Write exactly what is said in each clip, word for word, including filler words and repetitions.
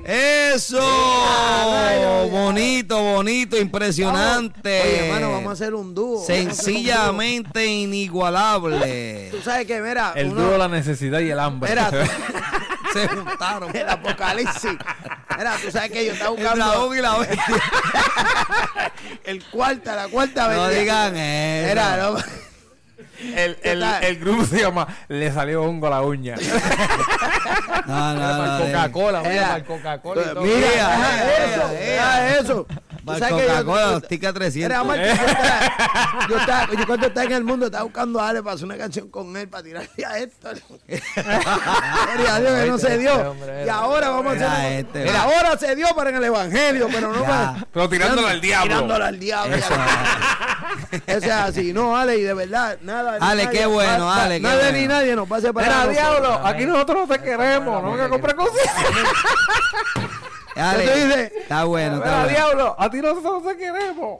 Eso, oh, bonito, bonito, impresionante. Oye, hermano, vamos a hacer un dúo. Sencillamente un dúo. Inigualable. Tú sabes que, mira, el uno, dúo de la necesidad y el hambre. Mira, se juntaron. El apocalipsis. Mira, tú sabes que yo estaba buscando. El dragón y la bestia. El cuarta, la cuarta bestia. No digan eso. Mira, no. El, el, el grupo se llama Le salió hongo a la uña. No, no, para no, Coca-Cola, mira, mira, para Coca-Cola y todo. Mira, deja eso, deja eso. Para Coca-Cola, los tickets trescientos. Mira, Marco, yo, estaba, yo cuando estaba en el mundo estaba buscando a Ale para hacer una canción con él, para tirarle a esto. Gloria a Dios que no se dio. Y ahora vamos a hacer. Este, mira, ahora se dio para en el evangelio, pero no para. Pero tirándolo al diablo. Tirándolo al diablo. Eso es así, no, Ale, y de verdad, nada. Ale, nadie, qué bueno, va, Ale. Nadie bueno. ni nadie nos pase para. Mira, diablo, aquí nosotros no te queremos, no vengas a comprar cositas. Ale, dice, está bueno, está Mira, bueno. Diablo, a ti nosotros no te queremos.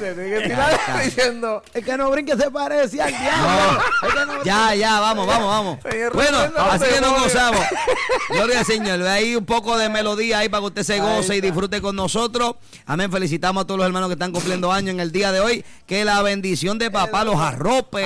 Diciendo, es que no brinque se parece al diablo. No. Es que no ya, ya, vamos, vamos, vamos. Señor, bueno, así que nos gozamos. Gloria al Señor. Hay un poco de melodía ahí para que usted se goce y disfrute con nosotros. Amén. Felicitamos a todos los hermanos que están cumpliendo años en el día de hoy. Que la bendición de papá los arrope.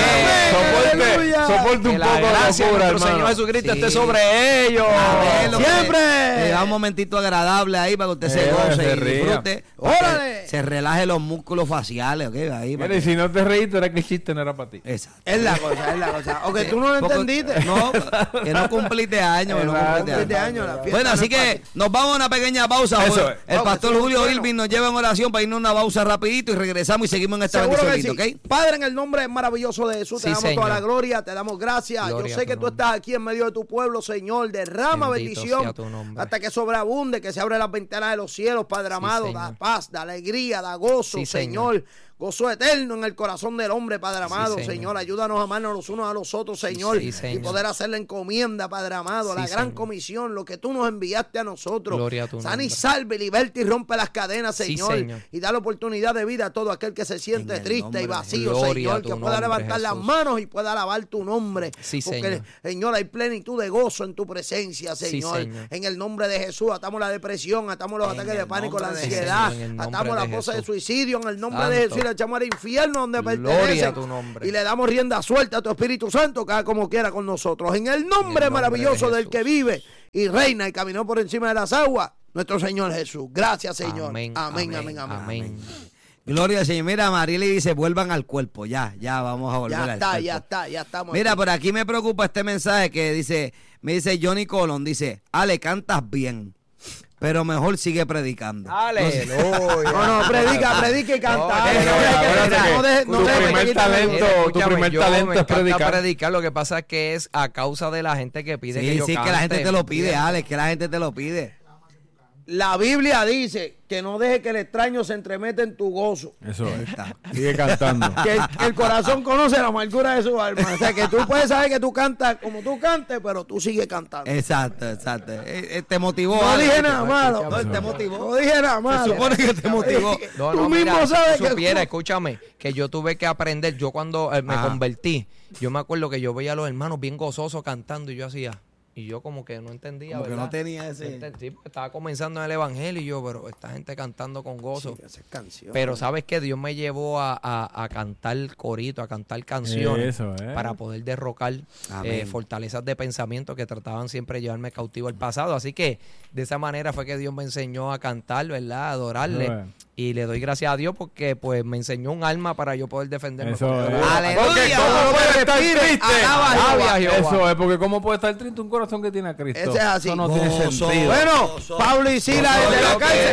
Soporte, soporte un poco de gracia locura, de nuestro Señor Jesucristo Sí. esté sobre ellos. Amén, siempre. Le da un momentito agradable ahí para que usted se Eh, goce se y ría. disfrute. ¡Órale! Se relaje los músculos faciales, ¿ok? Ahí, Mira, y si no te reíste, era que el chiste no era para ti. Exacto. Es la cosa, es la cosa. O que tú no lo Poco- entendiste. No, que no cumpliste años. Que no Exacto. cumpliste Cumpliste años. años, la fiesta Bueno, no así es que fácil. nos vamos a una pequeña pausa. Eso Bueno, es. el Vamos, pastor eso es Julio bueno. Irving nos lleva en oración para irnos a una pausa rapidito y regresamos y seguimos en esta Seguro que bendición, sí. ¿ok? Padre, en el nombre maravilloso de Jesús, Sí, te damos Señor. toda la gloria, te damos gracias. Gloria Yo a sé tu que tú nombre. estás aquí en medio de tu pueblo, Señor. Derrama Bendito bendición sea tu nombre. hasta que sobreabunde, que se abran las ventanas de los cielos, Padre amado. Señor. Da paz, da alegría, da gozo, Sí, Señor. Señor. Gozo eterno en el corazón del hombre, Padre amado. Sí, Señor. Señor. Ayúdanos a amarnos los unos a los otros, Señor. sí, y Señor. poder hacer la encomienda, Padre amado. Sí, la gran Señor. comisión, lo que tú nos enviaste a nosotros. Gloria a tu Sana y nombre. salve, liberta y rompe las cadenas, Sí, Señor. Señor. Y da la oportunidad de vida a todo aquel que se siente En el triste nombre y de vacío, Gloria a Señor. tu Que pueda nombre, levantar las Jesús. manos y pueda alabar tu nombre. Sí, Porque, Señor. Señor, hay plenitud de gozo en tu presencia, Sí, Señor. Señor. En el nombre de Jesús, atamos la depresión, atamos los En ataques el de pánico, la nombre de ansiedad, Jesús, en el nombre atamos de la cosa de Jesús. suicidio en el nombre Santo. de Jesús y le echamos al infierno donde Gloria pertenece. a tu nombre. Y le damos rienda suelta a tu Espíritu Santo, que haga como quiera con nosotros. En el nombre, nombre maravilloso de del Jesús. que vive y reina y caminó por encima de las aguas, nuestro Señor Jesús. Gracias, Señor. Amén, Amén, amén, amén, amén. amén. Gloria al Señor. Mira, Marieli dice, vuelvan al cuerpo. Ya, ya vamos a volver Ya al está, cuerpo. ya está, ya estamos. Mira, aquí. por aquí me preocupa este mensaje que dice, me dice Johnny Colon, dice, Ale, cantas bien, pero mejor sigue predicando. Aleluya. No, no, predica, predica y canta. No, Ale, no, no deje que- acuérdate no que deje- no tu deje que primer quite- talento- Mira, tu escúchame, primer yo talento me es encanta predicar. predicar. Lo que pasa es que es a causa de la gente que pide que Sí, yo sí, cante. que la gente te lo pide, Ale, que la gente te lo pide. La Biblia dice que no deje que el extraño se entremeta en tu gozo. Eso es. Sigue cantando. Que el, que el corazón conoce la amargura de su alma. O sea, que tú puedes saber que tú cantas como tú cantes, pero tú sigues cantando. Exacto, exacto. Eh, eh, te motivó. No Ale, dije ¿viste? nada malo. No, él te motivó. No dije nada malo. Se supone que te motivó. No, Tú no, mismo mira, sabes si que- supiera, escúchame, que yo tuve que aprender. Yo cuando eh, me Ajá. convertí, yo me acuerdo que yo veía a los hermanos bien gozosos cantando y yo hacía. Y yo como que no entendía, Como que ¿verdad? no tenía ese- No enten- Sí, porque estaba comenzando en el evangelio y yo, pero esta gente cantando con gozo. Sí, esa es canción. Pero sabes que Dios me llevó a, a- a cantar corito, a cantar canciones Eso, eh. para poder derrocar Amén. eh, fortalezas de pensamiento que trataban siempre de llevarme cautivo al pasado. Así que de esa manera fue que Dios me enseñó a cantar, ¿verdad? A adorarle. Eso es. Y le doy gracias a Dios porque pues me enseñó un alma para yo poder defenderme. Eso porque- es. Aleluya. Porque ¿cómo puede estar triste? alaba a Jehová. Jehová. Eso es, porque ¿cómo puede estar triste un corazón que tiene a Cristo? Ese es así. Eso no tiene Gozo. sentido. Bueno, Pablo y Silas Gozo, desde la yo cárcel.